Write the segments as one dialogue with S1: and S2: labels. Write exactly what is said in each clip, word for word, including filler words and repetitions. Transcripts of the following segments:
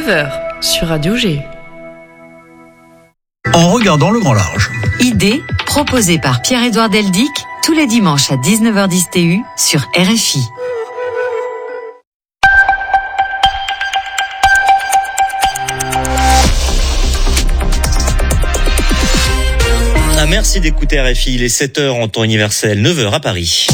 S1: neuf heures sur Radio G.
S2: En regardant le grand large.
S3: Idée proposée par Pierre-Édouard Deldic tous les dimanches à dix-neuf heures dix T U sur R F I.
S4: Ah, merci d'écouter R F I, il est sept heures en temps universel, neuf heures à Paris.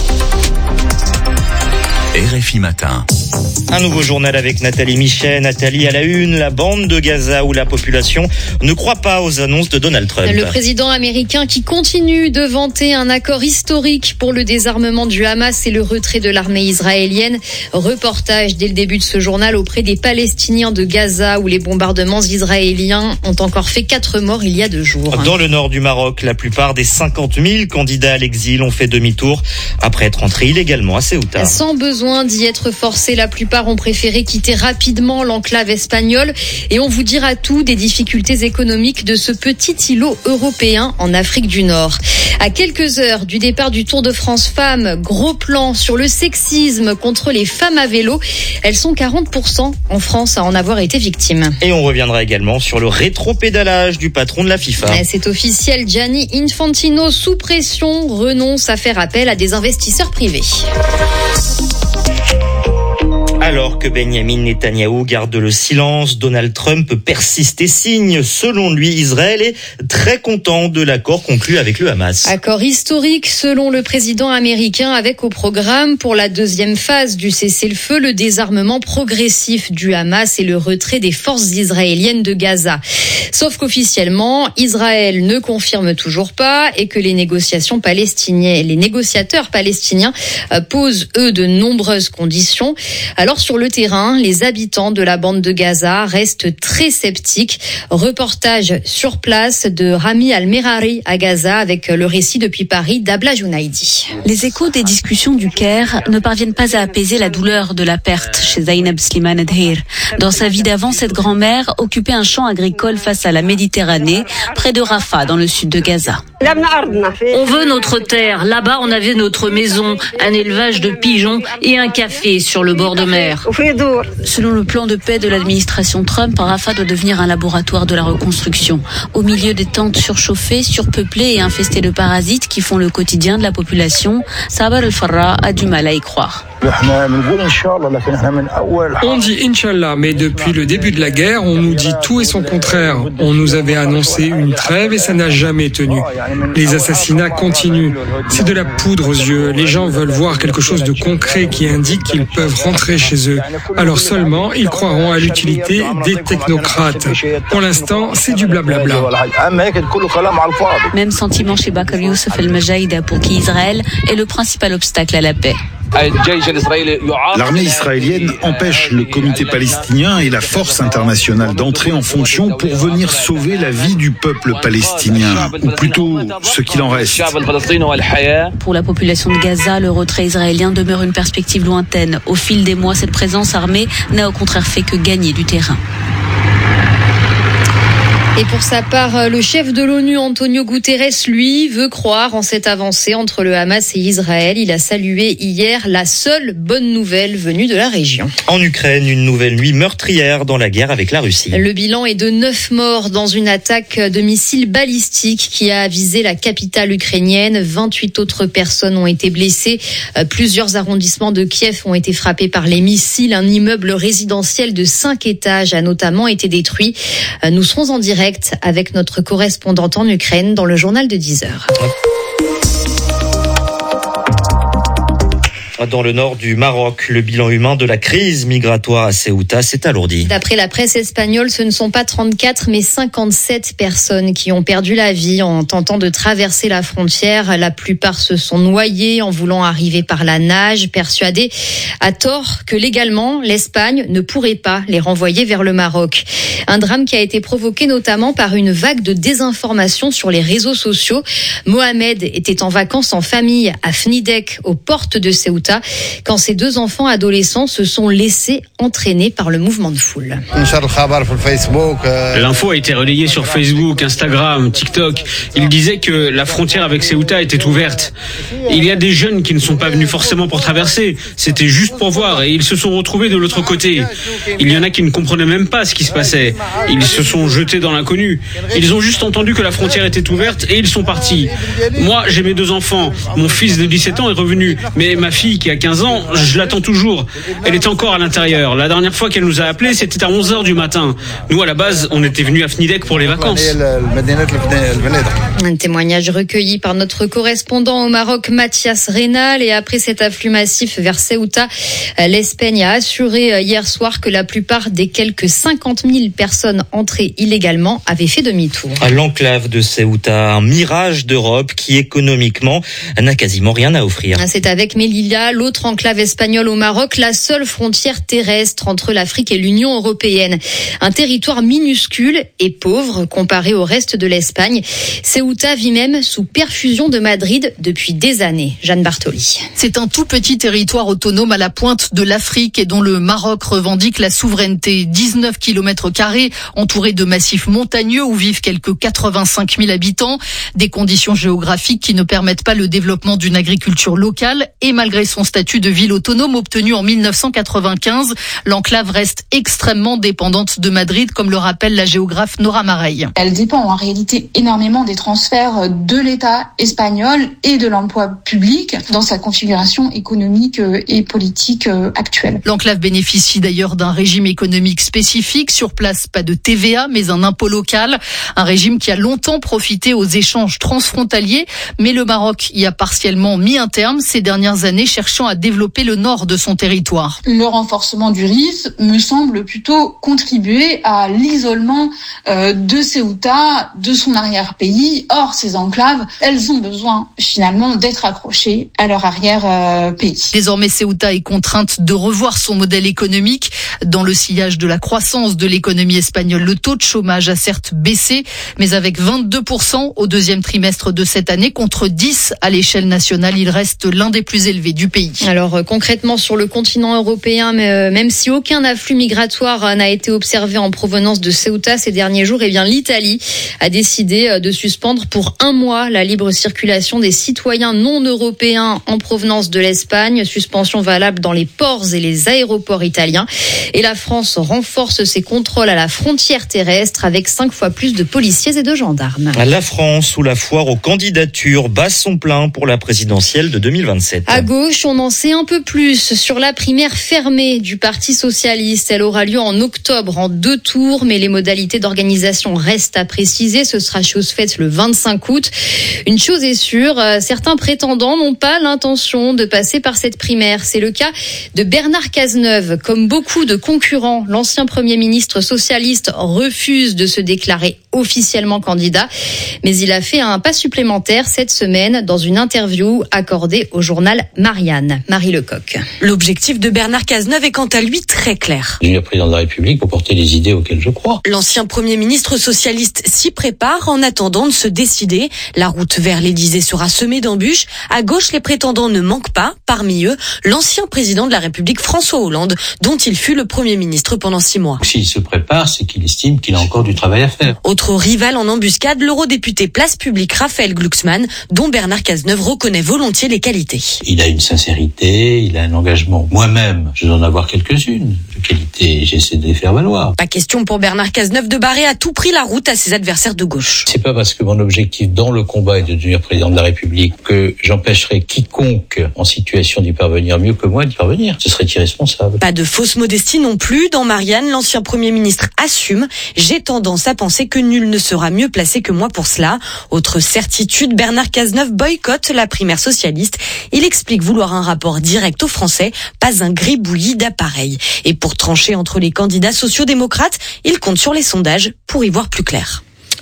S2: R F I Matin.
S4: Un nouveau journal avec Nathalie Michet. Nathalie, à la une, la bande de Gaza où la population ne croit pas aux annonces de Donald Trump.
S5: Le président américain qui continue de vanter un accord historique pour le désarmement du Hamas et le retrait de l'armée israélienne. Reportage dès le début de ce journal auprès des Palestiniens de Gaza où les bombardements israéliens ont encore fait quatre morts il y a deux jours.
S4: Dans le nord du Maroc, la plupart des cinquante mille candidats à l'exil ont fait demi-tour après être entrés illégalement à Ceuta.
S5: Sans besoin d'y être forcés, la plupart ont préféré quitter rapidement l'enclave espagnole et on vous dira tout des difficultés économiques de ce petit îlot européen en Afrique du Nord. À quelques heures du départ du Tour de France Femmes, gros plan sur le sexisme contre les femmes à vélo. Elles sont quarante pour cent en France à en avoir été victimes.
S4: Et on reviendra également sur le rétropédalage du patron de la FIFA.
S5: C'est officiel, Gianni Infantino, sous pression, renonce à faire appel à des investisseurs privés.
S4: Alors que Benyamin Netanyahou garde le silence, Donald Trump persiste et signe. Selon lui, Israël est très content de l'accord conclu avec le Hamas.
S5: Accord historique selon le président américain avec au programme pour la deuxième phase du cessez-le-feu, le désarmement progressif du Hamas et le retrait des forces israéliennes de Gaza. Sauf qu'officiellement, Israël ne confirme toujours pas et que les négociations palestiniennes, les négociateurs palestiniens posent eux de nombreuses conditions. Alors sur le terrain, les habitants de la bande de Gaza restent très sceptiques. Reportage sur place de Rami Al-Merari à Gaza avec le récit depuis Paris d'Abla Jounaidi.
S6: Les échos des discussions du Caire ne parviennent pas à apaiser la douleur de la perte chez Zainab Slimane Adhir. Dans sa vie d'avant, cette grand-mère occupait un champ agricole face à la Méditerranée, près de Rafah, dans le sud de Gaza.
S7: On veut notre terre. Là-bas, on avait notre maison, un élevage de pigeons et un café sur le bord de mer.
S6: Selon le plan de paix de l'administration Trump, Rafah doit devenir un laboratoire de la reconstruction. Au milieu des tentes surchauffées, surpeuplées et infestées de parasites qui font le quotidien de la population, Sabar al-Farra a du mal à y croire.
S8: On dit Inch'Allah, mais depuis le début de la guerre, on nous dit tout et son contraire. On nous avait annoncé une trêve et ça n'a jamais tenu. Les assassinats continuent. C'est de la poudre aux yeux. Les gens veulent voir quelque chose de concret qui indique qu'ils peuvent rentrer chez eux. Alors seulement, ils croiront à l'utilité des technocrates. Pour l'instant, c'est du blablabla.
S6: Même sentiment chez Bakr Youssef El-Majaïda pour qui Israël est le principal obstacle à la paix.
S9: L'armée israélienne empêche le comité palestinien et la force internationale d'entrer en fonction pour venir sauver la vie du peuple palestinien, ou plutôt ce qu'il en reste.
S6: Pour la population de Gaza, le retrait israélien demeure une perspective lointaine. Au fil des mois, cette présence armée n'a au contraire fait que gagner du terrain.
S5: Et pour sa part, le chef de l'ONU, Antonio Guterres, lui, veut croire en cette avancée entre le Hamas et Israël. Il a salué hier la seule bonne nouvelle venue de la région.
S4: En Ukraine, une nouvelle nuit meurtrière dans la guerre avec la Russie.
S5: Le bilan est de neuf morts dans une attaque de missiles balistiques qui a visé la capitale ukrainienne. vingt-huit autres personnes ont été blessées. Plusieurs arrondissements de Kiev ont été frappés par les missiles. Un immeuble résidentiel de cinq étages a notamment été détruit. Nous serons en direct avec notre correspondante en Ukraine dans le journal de dix heures.
S4: Dans le nord du Maroc, le bilan humain de la crise migratoire à Ceuta s'est alourdi.
S5: D'après la presse espagnole, ce ne sont pas trente-quatre mais cinquante-sept personnes qui ont perdu la vie en tentant de traverser la frontière. La plupart se sont noyées en voulant arriver par la nage, persuadés à tort que légalement, l'Espagne ne pourrait pas les renvoyer vers le Maroc. Un drame qui a été provoqué notamment par une vague de désinformation sur les réseaux sociaux. Mohamed était en vacances en famille à Fnidek, aux portes de Ceuta. Ceuta, quand ses deux enfants adolescents se sont laissés entraîner par le mouvement de foule.
S1: L'info a été relayée sur Facebook, Instagram, TikTok. Il disait que la frontière avec Ceuta était ouverte. Il y a des jeunes qui ne sont pas venus forcément pour traverser, c'était juste pour voir et ils se sont retrouvés de l'autre côté. Il y en a qui ne comprenaient même pas ce qui se passait. Ils se sont jetés dans l'inconnu. Ils ont juste entendu que la frontière était ouverte et ils sont partis. Moi, j'ai mes deux enfants. Mon fils de dix-sept ans est revenu, mais ma fille qui a quinze ans, je l'attends toujours. Elle est encore à l'intérieur. La dernière fois qu'elle nous a appelés, c'était à onze heures du matin. Nous, à la base, on était venus à Fnidek pour les vacances.
S5: Un témoignage recueilli par notre correspondant au Maroc, Mathias Reynal. Et après cet afflux massif vers Ceuta, l'Espagne a assuré hier soir que la plupart des quelques cinquante mille personnes entrées illégalement avaient fait demi-tour.
S4: L'enclave de Ceuta, un mirage d'Europe qui économiquement n'a quasiment rien à offrir.
S5: C'est avec Melilla, l'autre enclave espagnole au Maroc, la seule frontière terrestre entre l'Afrique et l'Union européenne. Un territoire minuscule et pauvre comparé au reste de l'Espagne. Ceuta vit même sous perfusion de Madrid depuis des années. Jeanne Bartoli.
S10: C'est un tout petit territoire autonome à la pointe de l'Afrique et dont le Maroc revendique la souveraineté. dix-neuf kilomètres carrés entourés de massifs montagneux où vivent quelques quatre-vingt-cinq mille habitants. Des conditions géographiques qui ne permettent pas le développement d'une agriculture locale. Et malgré son statut de ville autonome obtenu en mille neuf cent quatre-vingt-quinze, l'enclave reste extrêmement dépendante de Madrid, comme le rappelle la géographe Nora Mareille.
S11: Elle dépend en réalité énormément des transferts de l'État espagnol et de l'emploi public dans sa configuration économique et politique actuelle.
S10: L'enclave bénéficie d'ailleurs d'un régime économique spécifique. Sur place, pas de T V A, mais un impôt local. Un régime qui a longtemps profité aux échanges transfrontaliers. Mais le Maroc y a partiellement mis un terme ces dernières années, cherchant à développer le nord de son territoire.
S11: Le renforcement du R I S me semble plutôt contribuer à l'isolement de Ceuta, de son arrière-pays. Or, ces enclaves, elles ont besoin finalement d'être accrochées à leur arrière-pays.
S10: Désormais, Ceuta est contrainte de revoir son modèle économique. Dans le sillage de la croissance de l'économie espagnole, le taux de chômage a certes baissé, mais avec vingt-deux pour cent au deuxième trimestre de cette année, contre dix à l'échelle nationale. Il reste l'un des plus élevés du pays.
S5: Alors concrètement, sur le continent européen, même si aucun afflux migratoire n'a été observé en provenance de Ceuta ces derniers jours, eh bien l'Italie a décidé de suspendre pour un mois la libre circulation des citoyens non européens en provenance de l'Espagne. Suspension valable dans les ports et les aéroports italiens. Et la France renforce ses contrôles à la frontière terrestre avec cinq fois plus de policiers et de gendarmes.
S4: La France, où la foire aux candidatures bat son plein pour la présidentielle de deux mille vingt-sept.
S5: À gauche, on en sait un peu plus sur la primaire fermée du Parti socialiste. Elle aura lieu en octobre en deux tours, mais les modalités d'organisation restent à préciser. Ce sera chose faite le vingt-cinq août. Une chose est sûre, certains prétendants n'ont pas l'intention de passer par cette primaire. C'est le cas de Bernard Cazeneuve. Comme beaucoup de concurrents, l'ancien Premier ministre socialiste refuse de se déclarer officiellement candidat. Mais il a fait un pas supplémentaire cette semaine dans une interview accordée au journal Marianne. Marie Lecoq.
S12: L'objectif de Bernard Cazeneuve est quant à lui très clair.
S13: Devenir président de la République pour porter les idées auxquelles je crois.
S12: L'ancien Premier ministre socialiste s'y prépare en attendant de se décider. La route vers l'Élysée sera semée d'embûches. À gauche, les prétendants ne manquent pas. Parmi eux, l'ancien président de la République François Hollande, dont il fut le Premier ministre pendant six mois.
S13: S'il se prépare, c'est qu'il estime qu'il a encore du travail à faire.
S12: Autre rival en embuscade, l'eurodéputé Place Publique Raphaël Glucksmann, dont Bernard Cazeneuve reconnaît volontiers les qualités.
S13: Il a une sincérité, il a un engagement. Moi-même, je dois en avoir quelques-unes de qualité, j'essaie de les faire valoir.
S12: Pas question pour Bernard Cazeneuve de barrer à tout prix la route à ses adversaires de gauche.
S13: C'est pas parce que mon objectif dans le combat est de devenir président de la République que j'empêcherai quiconque en situation d'y parvenir mieux que moi d'y parvenir. Ce serait irresponsable.
S12: Pas de fausse modestie non plus. Dans Marianne, l'ancien Premier ministre assume. J'ai tendance à penser que nul ne sera mieux placé que moi pour cela. Autre certitude, Bernard Cazeneuve boycotte la primaire socialiste. Il explique vouloir un rapport direct aux Français, pas un gribouillis d'appareils. Et pour trancher entre les candidats sociaux-démocrates, il compte sur les sondages pour y voir plus clair.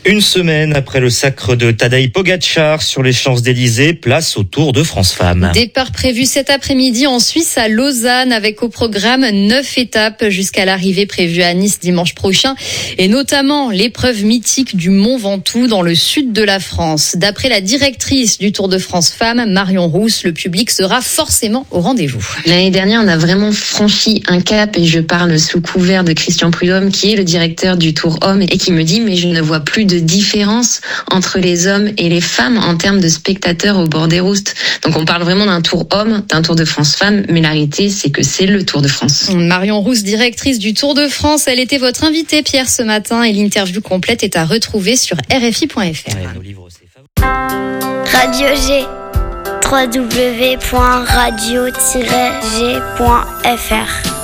S4: Une semaine après le sacre de Tadej Pogačar sur les Champs-Élysées, place au Tour de France Femmes.
S5: Départ prévu cet après-midi en Suisse à Lausanne avec au programme neuf étapes jusqu'à l'arrivée prévue à Nice dimanche prochain et notamment l'épreuve mythique du Mont Ventoux dans le sud de la France. D'après la directrice du Tour de France Femmes, Marion Rousse, le public sera forcément au rendez-vous.
S14: L'année dernière, on a vraiment franchi un cap et je parle sous couvert de Christian Prudhomme qui est le directeur du Tour Homme et qui me dit mais je ne vois plus de différence entre les hommes et les femmes en termes de spectateurs au bord des roustes. Donc on parle vraiment d'un Tour Homme, d'un Tour de France Femmes, mais la réalité c'est que c'est le Tour de France.
S5: Marion Rousse, directrice du Tour de France, elle était votre invitée Pierre ce matin et l'interview complète est à retrouver sur R F I point F R.
S15: Radio G, w w w point radio tiret g point f r.